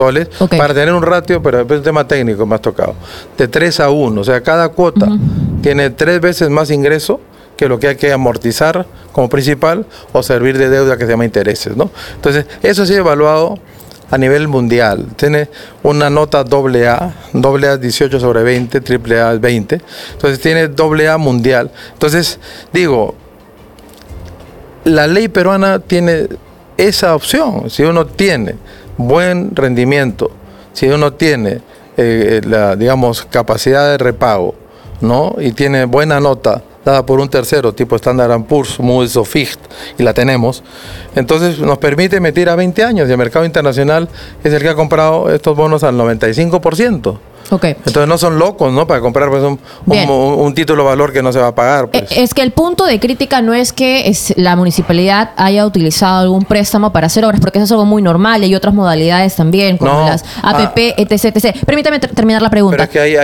soles, para tener un ratio, pero es un tema técnico me has tocado, de 3-1, o sea, cada cuota tiene 3 veces más ingreso que lo que hay que amortizar como principal o servir de deuda que se llama intereses, ¿no? Entonces, eso sí evaluado a nivel mundial. Tiene una nota AA, AA es 18 sobre 20, AAA es 20, entonces tiene AA mundial. Entonces, digo, la ley peruana tiene esa opción. Si uno tiene buen rendimiento, si uno tiene la, digamos, capacidad de repago, ¿no? Y tiene buena nota dada por un tercero, tipo Standard & Poor's, Moody's o Fitch, y la tenemos, entonces nos permite meter a 20 años, y el mercado internacional es el que ha comprado estos bonos al 95%. Entonces no son locos, ¿no? Para comprar pues, un título de valor que no se va a pagar. Pues. Es que el punto de crítica no es que la municipalidad haya utilizado algún préstamo para hacer obras, porque eso es algo muy normal y hay otras modalidades también, como las APP, etc. Permítame terminar la pregunta. Pero es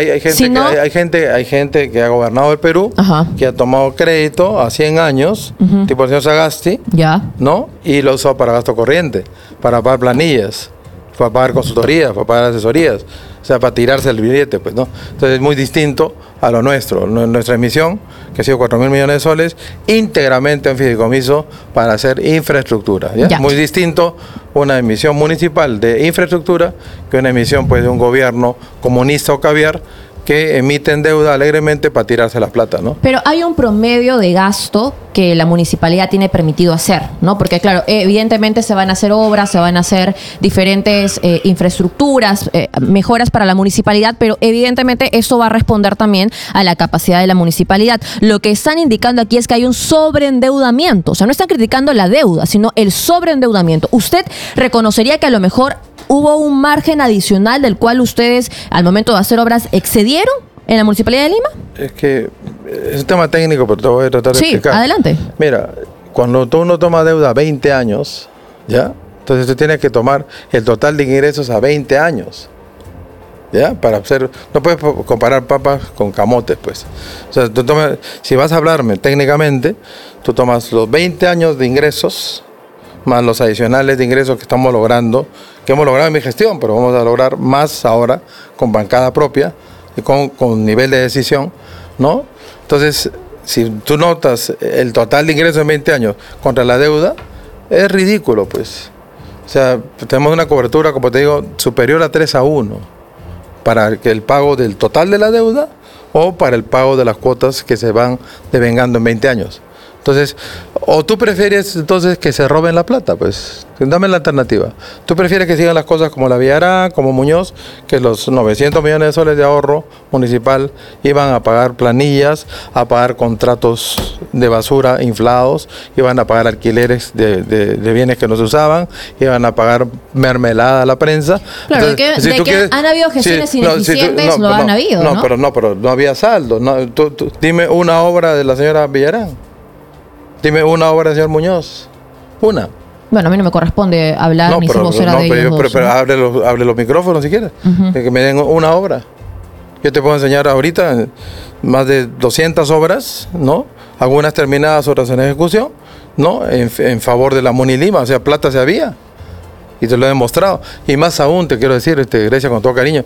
que hay gente que ha gobernado el Perú, que ha tomado crédito a 100 años, tipo el señor Sagasti, ¿no? Y lo usó para gasto corriente, para pagar planillas, para pagar consultorías, para pagar asesorías. O sea, para tirarse el billete, pues, ¿no? Entonces es muy distinto a lo nuestro. Nuestra emisión, que ha sido 4.000 millones de soles, íntegramente en fideicomiso para hacer infraestructura. ¿Ya? Muy distinto una emisión municipal de infraestructura que una emisión, pues, de un gobierno comunista o caviar que emiten deuda alegremente para tirarse la plata, ¿no? Pero hay un promedio de gasto que la municipalidad tiene permitido hacer, ¿no? Porque, claro, evidentemente se van a hacer obras, se van a hacer diferentes infraestructuras, mejoras para la municipalidad, pero evidentemente eso va a responder también a la capacidad de la municipalidad. Lo que están indicando aquí es que hay un sobreendeudamiento. O sea, no están criticando la deuda, sino el sobreendeudamiento. ¿Usted reconocería que a lo mejor hubo un margen adicional del cual ustedes, al momento de hacer obras, excedieron en la Municipalidad de Lima? Es que es un tema técnico, pero te voy a tratar de explicar. Sí, adelante. Mira, cuando uno toma deuda a 20 años, ¿ya? Entonces tú tienes que tomar el total de ingresos a 20 años, ¿ya? Para hacer, no puedes comparar papas con camotes, pues. O sea, si vas a hablarme técnicamente, tú tomas los 20 años de ingresos, más los adicionales de ingresos que estamos logrando, que hemos logrado en mi gestión, pero vamos a lograr más ahora con bancada propia y con nivel de decisión, ¿no? Entonces, si tú notas el total de ingresos en 20 años contra la deuda, es ridículo, pues. O sea, tenemos una cobertura, como te digo, superior a 3-1 para el pago del total de la deuda o para el pago de las cuotas que se van devengando en 20 años. Entonces, o tú prefieres entonces que se roben la plata, pues, dame la alternativa. Tú prefieres que sigan las cosas como la Villarán, como Muñoz, que los 900 millones de soles de ahorro municipal iban a pagar planillas, a pagar contratos de basura inflados, iban a pagar alquileres de bienes que no se usaban, iban a pagar mermelada a la prensa. Claro, entonces, han habido gestiones ineficientes, lo han habido, ¿no? Pero no había saldo. No, tú, dime una obra de la señora Villarán. Dime una obra del señor Muñoz. Una. Bueno, a mí no me corresponde hablar ni ser vocera de ellos. Pero abre los micrófonos si quieres. Que me den una obra. Yo te puedo enseñar ahorita más de 200 obras, ¿no? Algunas terminadas, otras en ejecución, ¿no? En favor de la Muni Lima. O sea, plata se había. Y te lo he demostrado. Y más aún, te quiero decir, Grecia, con todo cariño,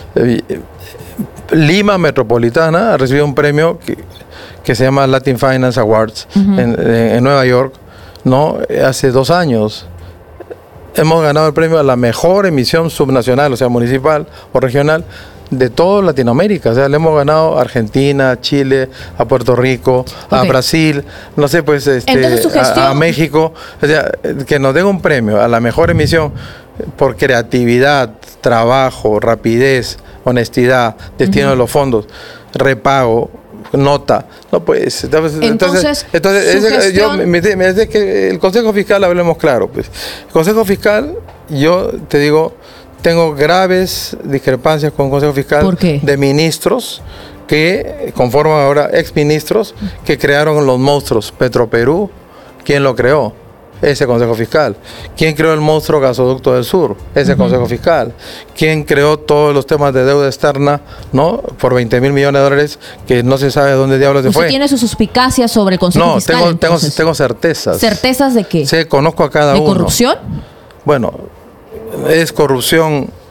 Lima Metropolitana ha recibido un premio que se llama Latin Finance Awards en Nueva York, ¿no? Hace 2 años. Hemos ganado el premio a la mejor emisión subnacional, o sea, municipal o regional, de toda Latinoamérica. O sea, le hemos ganado a Argentina, a Chile, a Puerto Rico, a Brasil, no sé, pues a México. O sea, que nos den un premio a la mejor emisión por creatividad, trabajo, rapidez, honestidad, destino de los fondos, repago, nota. No, pues. Entonces me dice que el Consejo Fiscal, hablemos claro, pues. El Consejo Fiscal, yo te digo, tengo graves discrepancias con el Consejo Fiscal. ¿Por qué? De ministros que conforman ahora exministros que crearon los monstruos. Petroperú, ¿quién lo creó? Ese Consejo Fiscal. ¿Quién creó el monstruo gasoducto del sur? Ese Consejo Fiscal. ¿Quién creó todos los temas de deuda externa, ¿no? Por 20.000 millones de dólares que no se sabe dónde diablos se fue? ¿Usted tiene sus suspicacias sobre el Consejo Fiscal? No, tengo certezas. ¿Certezas de qué? Sí, conozco a cada uno. ¿De corrupción? Bueno, es corrupción